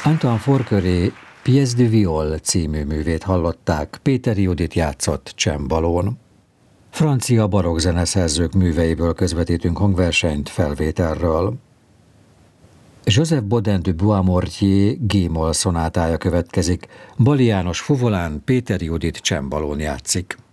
Antoine Forqueré Pièce de Viol című művét hallották, Péteri Judit játszott csembalón. Francia barokk zeneszerzők műveiből közvetítünk hangversenyt felvételről. Joseph Bodin du Bois-Mortier G-moll szonátája következik, Bali János fuvolán, Péteri Judit csembalón játszik.